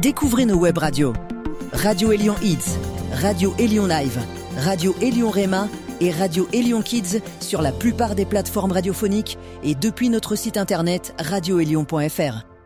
Découvrez nos web radios. Radio Élion Hits, Radio Élion Live, Radio Élion Réma et Radio Élion Kids sur la plupart des plateformes radiophoniques et depuis notre site internet radioélion.fr.